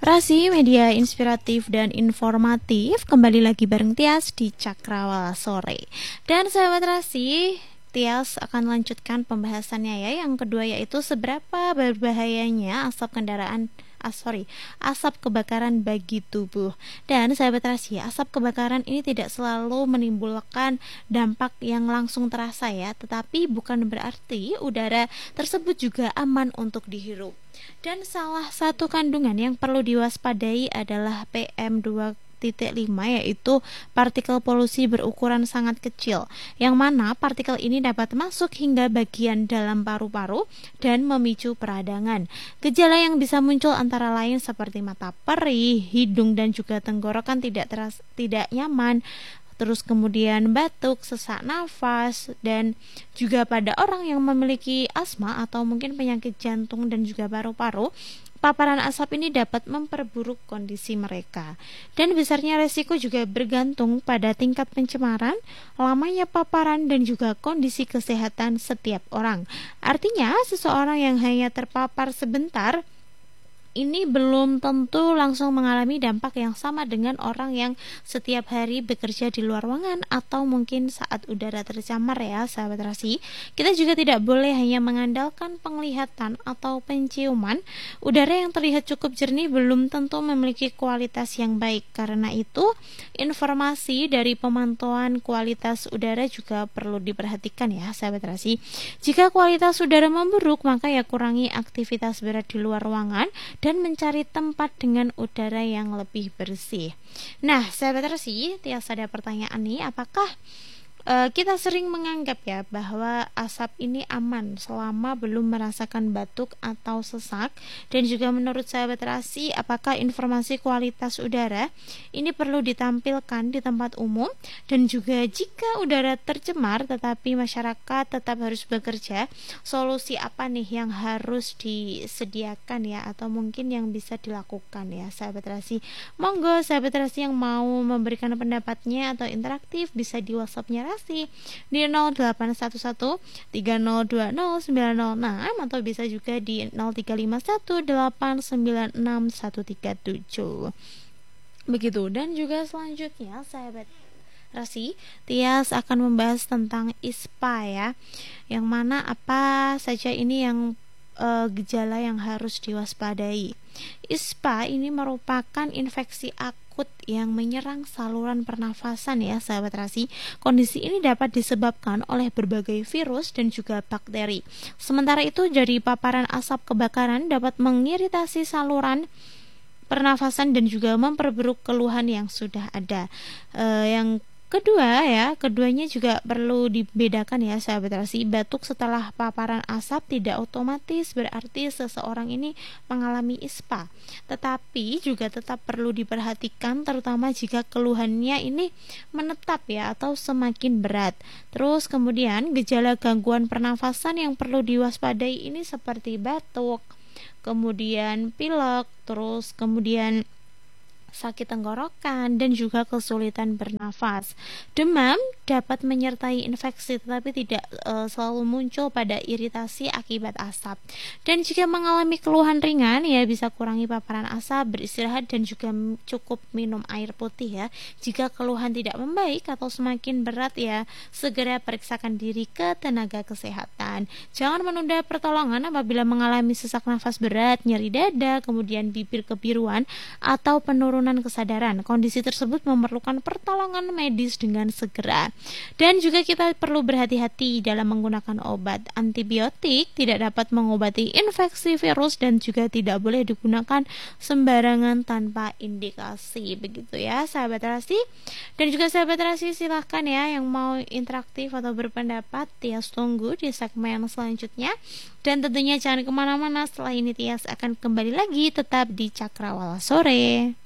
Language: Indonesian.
Rasi, media inspiratif dan informatif, kembali lagi bareng Tias di Cakrawala Sore. Dan sahabat Rasi, Tias akan lanjutkan pembahasannya ya. Yang kedua yaitu seberapa berbahayanya asap kebakaran bagi tubuh. Dan sahabat Rasi, asap kebakaran ini tidak selalu menimbulkan dampak yang langsung terasa ya, tetapi bukan berarti udara tersebut juga aman untuk dihirup. Dan salah satu kandungan yang perlu diwaspadai adalah PM2,5, yaitu partikel polusi berukuran sangat kecil, yang mana partikel ini dapat masuk hingga bagian dalam paru-paru dan memicu peradangan. Gejala yang bisa muncul antara lain seperti mata perih, hidung dan juga tenggorokan tidak nyaman, terus kemudian batuk, sesak nafas, dan juga pada orang yang memiliki asma atau mungkin penyakit jantung dan juga paru-paru, paparan asap ini dapat memperburuk kondisi mereka. Dan besarnya resiko juga bergantung pada tingkat pencemaran, lamanya paparan, dan juga kondisi kesehatan setiap orang. Artinya, seseorang yang hanya terpapar sebentar ini belum tentu langsung mengalami dampak yang sama dengan orang yang setiap hari bekerja di luar ruangan atau mungkin saat udara tercemar ya sahabat Rasi. Kita juga tidak boleh hanya mengandalkan penglihatan atau penciuman. Udara yang terlihat cukup jernih belum tentu memiliki kualitas yang baik. Karena itu, informasi dari pemantauan kualitas udara juga perlu diperhatikan ya sahabat Rasi. Jika kualitas udara memburuk, maka ya kurangi aktivitas berat di luar ruangan dan mencari tempat dengan udara yang lebih bersih. Nah, sahabat Rasi, Tias ada pertanyaan nih, apakah kita sering menganggap ya bahwa asap ini aman selama belum merasakan batuk atau sesak? Dan juga menurut sahabat Rasi, apakah informasi kualitas udara ini perlu ditampilkan di tempat umum? Dan juga jika udara tercemar tetapi masyarakat tetap harus bekerja, solusi apa nih yang harus disediakan ya, atau mungkin yang bisa dilakukan ya sahabat Rasi? Monggo sahabat Rasi yang mau memberikan pendapatnya atau interaktif bisa di WhatsApp-nya Rasi di 0811 3020 906 atau bisa juga di 0351 896 137. Begitu. Dan juga selanjutnya sahabat Rasi, Tias akan membahas tentang ISPA ya, yang mana apa saja ini yang gejala yang harus diwaspadai. ISPA ini merupakan infeksi akut yang menyerang saluran pernafasan ya sahabat Rasi. Kondisi ini dapat disebabkan oleh berbagai virus dan juga bakteri. Sementara itu, jadi paparan asap kebakaran dapat mengiritasi saluran pernafasan dan juga memperburuk keluhan yang sudah ada. Yang keduanya juga perlu dibedakan ya sahabat Rasi. Batuk setelah paparan asap tidak otomatis berarti seseorang ini mengalami ISPA, tetapi juga tetap perlu diperhatikan terutama jika keluhannya ini menetap ya atau semakin berat. Terus kemudian gejala gangguan pernafasan yang perlu diwaspadai ini seperti batuk, kemudian pilek, terus kemudian sakit tenggorokan dan juga kesulitan bernafas. Demam dapat menyertai infeksi tetapi tidak selalu muncul pada iritasi akibat asap. Dan jika mengalami keluhan ringan ya bisa kurangi paparan asap, beristirahat dan juga cukup minum air putih ya. Jika keluhan tidak membaik atau semakin berat ya segera periksakan diri ke tenaga kesehatan. Jangan menunda pertolongan apabila mengalami sesak nafas berat, nyeri dada, kemudian bibir kebiruan atau penurunan kesadaran. Kondisi tersebut memerlukan pertolongan medis dengan segera. Dan juga kita perlu berhati-hati dalam menggunakan obat. Antibiotik tidak dapat mengobati infeksi virus dan juga tidak boleh digunakan sembarangan tanpa indikasi. Begitu ya sahabat Rasi. Dan juga sahabat Rasi silahkan ya yang mau interaktif atau berpendapat, Tias tunggu di segmen selanjutnya. Dan tentunya jangan kemana-mana, setelah ini Tias akan kembali lagi tetap di Cakrawala Sore.